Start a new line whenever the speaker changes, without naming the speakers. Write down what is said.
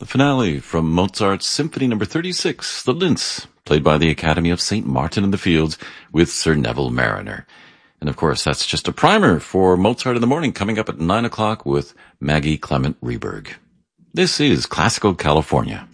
The finale from Mozart's Symphony No. 36, The Linz, played by the Academy of St. Martin in the Fields with Sir Neville Marriner. And of course, that's just a primer for Mozart in the Morning, coming up at 9 o'clock with Maggie Clement Reberg. This is Classical California.